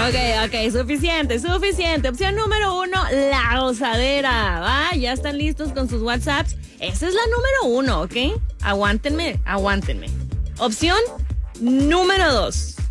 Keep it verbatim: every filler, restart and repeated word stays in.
Ok, ok, suficiente, suficiente. Opción número uno, la gozadera. ¿Va? Ya están listos con sus WhatsApps. Esa es la número uno, ¿ok? Aguántenme, aguántenme. Opción número dos.